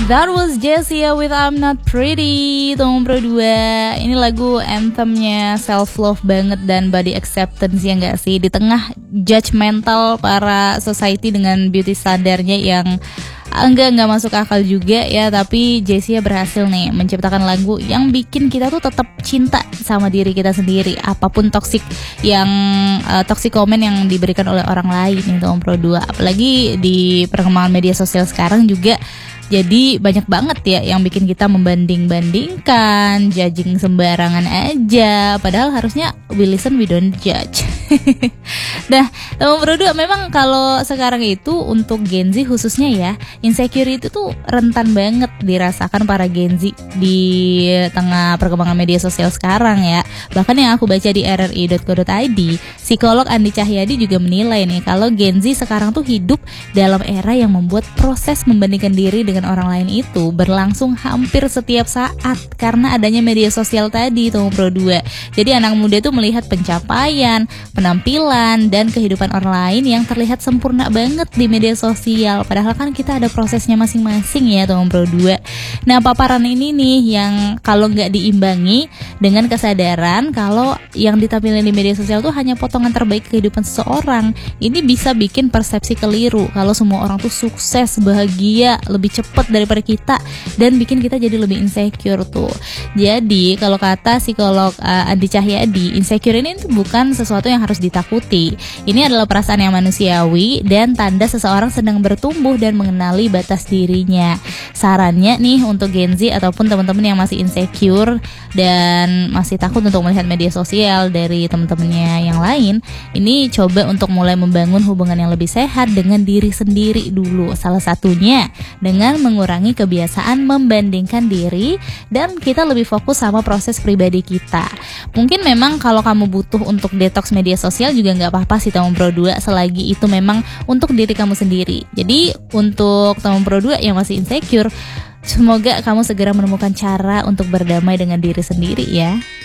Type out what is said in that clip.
That was Jessia with I'm Not Pretty. Tolong Pro 2. Ini lagu anthemnya self love banget dan body acceptance, ya gak sih? Di tengah judgmental para society dengan beauty standarnya yang enggak masuk akal juga ya, tapi Jessia berhasil nih menciptakan lagu yang bikin kita tuh tetap cinta sama diri kita sendiri, apapun toxic komen yang diberikan oleh orang lain itu Om Pro 2. Apalagi di perkembangan media sosial sekarang juga jadi banyak banget ya yang bikin kita membanding-bandingkan, judging sembarangan aja, padahal harusnya we listen, we don't judge. Nah, Om Pro 2, memang kalau sekarang itu untuk Gen Z khususnya ya, insecurity itu tuh rentan banget dirasakan para Gen Z di tengah perkembangan media sosial sekarang ya. Bahkan yang aku baca di rri.co.id, psikolog Andi Cahyadi juga menilai nih kalau Gen Z sekarang tuh hidup dalam era yang membuat proses membandingkan diri dengan orang lain itu berlangsung hampir setiap saat karena adanya media sosial tadi tuh Pro 2. Jadi anak muda tuh melihat pencapaian, penampilan, dan kehidupan orang lain yang terlihat sempurna banget di media sosial, padahal kan kita ada prosesnya masing-masing ya Tom Pro 2. Nah, paparan ini nih yang kalau nggak diimbangi dengan kesadaran kalau yang ditampilkan di media sosial tuh hanya potongan terbaik kehidupan seseorang, ini bisa bikin persepsi keliru kalau semua orang tuh sukses, bahagia, lebih cepat daripada kita, dan bikin kita jadi lebih insecure tuh. Jadi kalau kata psikolog Andi Cahyadi, insecure ini tuh bukan sesuatu yang harus ditakuti. Ini adalah perasaan yang manusiawi dan tanda seseorang sedang bertumbuh dan mengenali batas dirinya. Sarannya nih untuk Gen Z ataupun teman-teman yang masih insecure dan masih takut untuk melihat media sosial dari teman-temannya yang lain, ini coba untuk mulai membangun hubungan yang lebih sehat dengan diri sendiri dulu. Salah satunya dengan mengurangi kebiasaan membandingkan diri dan kita lebih fokus sama proses pribadi kita. Mungkin memang kalau kamu butuh untuk detox media sosial juga nggak apa-apa sih Tom Pro 2, selagi itu memang untuk diri kamu sendiri. Jadi untuk Tom Pro 2 yang masih insecure, semoga kamu segera menemukan cara untuk berdamai dengan diri sendiri ya.